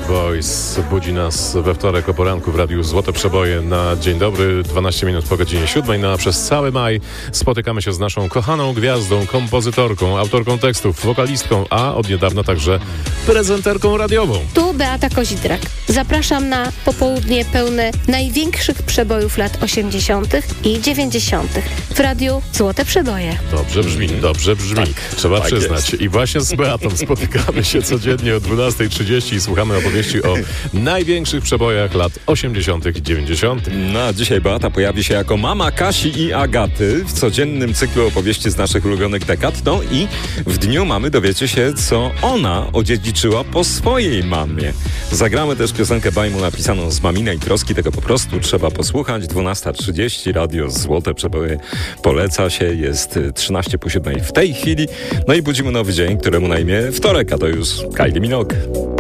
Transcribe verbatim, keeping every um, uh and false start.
Boys budzi nas we wtorek o poranku w Radiu Złote Przeboje na dzień dobry, dwanaście minut po godzinie siódmej. No a przez cały maj spotykamy się z naszą kochaną gwiazdą, kompozytorką, autorką tekstów, wokalistką, a od niedawna także prezenterką radiową. Tu Beata Kozidrak. Zapraszam na popołudnie pełne największych przebojów lat osiemdziesiątych i dziewięćdziesiątych w Radiu Złote Przeboje. Dobrze brzmi, dobrze brzmi. Tak, trzeba tak przyznać. Jest. I właśnie z Beatą spotykamy się codziennie o dwunasta trzydzieści i słuchamy opowieści o największych przebojach lat osiemdziesiątych i dziewięćdziesiątych. No a dzisiaj Beata pojawi się jako mama Kasi i Agaty w codziennym cyklu opowieści z naszych ulubionych dekad. No i w dniu mamy dowiecie się, co ona odziedziczyła po swojej mamie. Zagramy też piosenkę Bajmu napisaną z maminej troski, tego po prostu trzeba posłuchać. dwunasta trzydzieści, Radio Złote Przeboje poleca się, jest trzynaście po siódmej w tej chwili. No i budzimy nowy dzień, któremu na imię wtorek, a to już Kylie Minogue.